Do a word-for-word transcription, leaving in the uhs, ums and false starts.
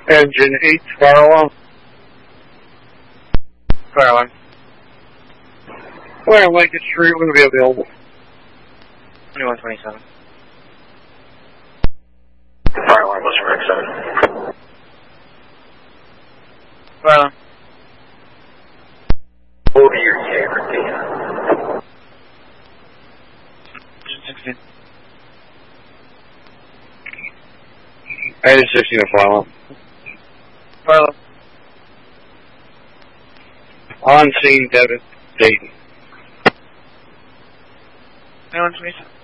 Engine eight, fire alarm. Fire alarm. Fire Lincoln Street, we're going to be available. twenty-one twenty-seven. Fire alarm was for X seven. Fire alarm. Over your T A for D. sixteen. Engine sixteen, a fire alarm. Fire alarm. On scene, Devin, Dayton. twenty-one twenty-seven.